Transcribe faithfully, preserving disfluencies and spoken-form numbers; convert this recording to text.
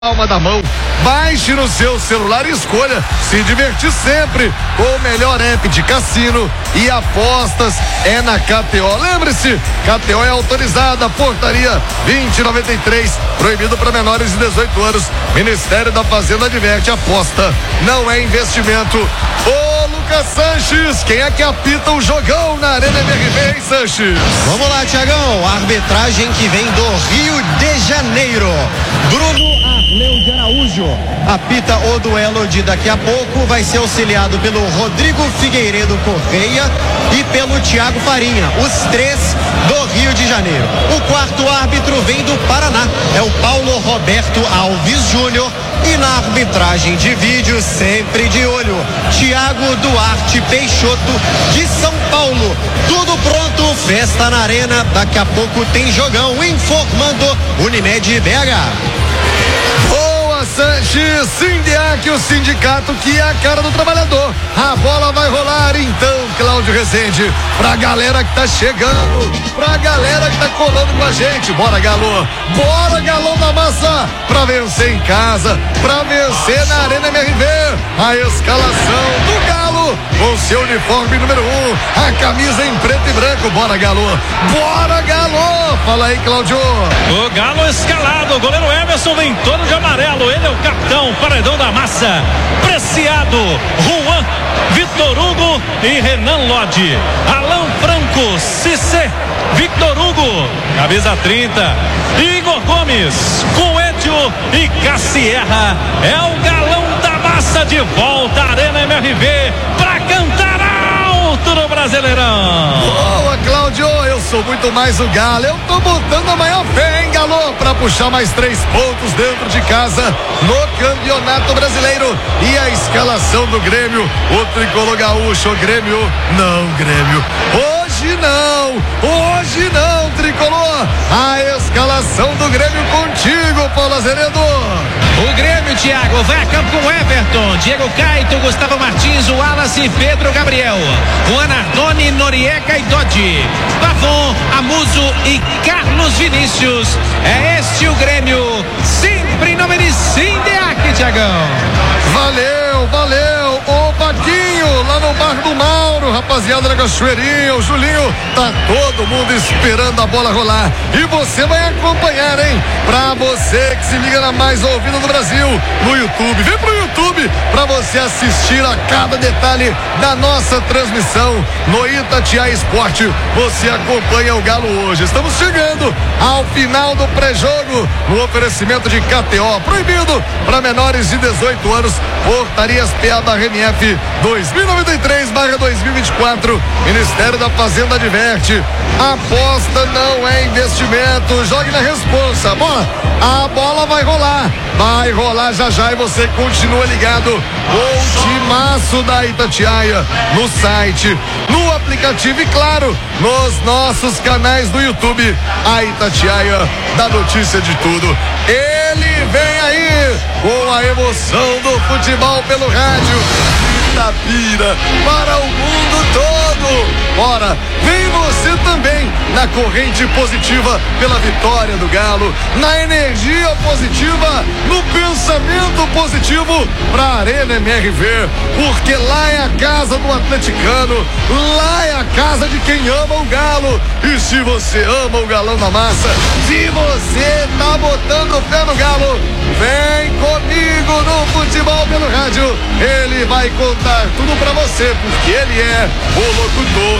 Palma da mão, baixe no seu celular e escolha se divertir sempre com o melhor app de cassino e apostas é na K T O. Lembre-se, K T O é autorizada, portaria vinte e noventa e três, proibido para menores de dezoito anos. Ministério da Fazenda adverte, aposta não é investimento. Ô Lucas Sanches, quem é que apita o jogão na Arena M R V, hein, Sanches? Vamos lá, Tiagão, a arbitragem que vem do Rio de Janeiro. Bruno Arleu de Araújo apita o duelo de daqui a pouco, vai ser auxiliado pelo Rodrigo Figueiredo Correia e pelo Thiago Farinha, os três do Rio de Janeiro. O quarto árbitro vem do Paraná, é o Paulo Roberto Alves Júnior, e na arbitragem de vídeo, sempre de olho, Thiago Duarte Peixoto de São Paulo. Tudo pronto, festa na Arena, daqui a pouco tem jogão, informando Unimed B H. Boa, Sanches, Sindiac, o sindicato que é a cara do trabalhador. A bola vai rolar então, Cláudio Rezende, pra galera que tá chegando, pra galera que tá colando com a gente. Bora, Galo, bora, Galão da Massa, pra vencer em casa, pra vencer na Arena M R V. A escalação do Galo com seu uniforme número um, a camisa em preto e branco. Bora, Galo, bora, Galo. Fala aí, Cláudio. O Galo escalado, o goleiro Emerson vem todo de amarelo, ele é o capitão, paredão da massa. Preciado, Juan, Vitor Hugo e Renan Lodge. Alan Franco, Cissé, Victor Hugo, camisa trinta, Igor Gomes, Coelho e Cassierra. É o galão da massa de volta à Arena M R V pra cantar alto no Brasileirão. Boa, Cláudio, eu sou muito mais o Galo, eu tô botando a maior fé, hein, Galo, pra puxar mais três pontos dentro de casa no Campeonato Brasileiro. E a escalação do Grêmio, o tricolor gaúcho, o Grêmio, não, Grêmio, hoje não, hoje não, tricolor, a escalação do Grêmio contigo, Paulo Azeredo. O Grêmio, Thiago, vai a campo com Everton, Diego Caito, Gustavo Martins, Wallace, Pedro Gabriel, Juan Ardoni, Noriega e Dodge, Pavon, Amuso e Carlos Vinícius. É este o Grêmio, sempre em nome de Sindiac, Thiagão. Valeu, valeu, ô Paquinho, lá no Bar do Mauro, rapaziada da Cachoeirinha, o Julinho, tá todo mundo esperando a bola rolar, e você vai acompanhar, hein, pra você que se liga na mais ouvida do Brasil, no YouTube, vem pro YouTube, pra você assistir a cada detalhe da nossa transmissão, no Itatiaia Esporte, você acompanha o Galo hoje. Estamos chegando ao final do pré-jogo, no oferecimento de K T O, proibido para menores de dezoito anos, portarias P A barra M F dois mil e noventa e três barra dois mil e vinte e quatro, Ministério da Fazenda adverte, aposta não é investimento, jogue na responsa. Bola, a bola vai rolar, vai rolar já já, e você continua ligado, o timaço da Itatiaia, no site, no aplicativo e claro, nos nossos canais do YouTube, a Itatiaia da notícia de tudo. Ele vem aí com a emoção do futebol pelo rádio, Itapira, para o mundo todo. Bora, vem você também na corrente positiva pela vitória do Galo, na energia positiva, no pensamento positivo pra Arena M R V, porque lá é a casa do atleticano, lá é a casa de quem ama o Galo. E se você ama o Galão da Massa, se você tá botando fé no Galo, vem comigo no futebol pelo rádio, ele vai contar tudo pra você, porque ele é o locutor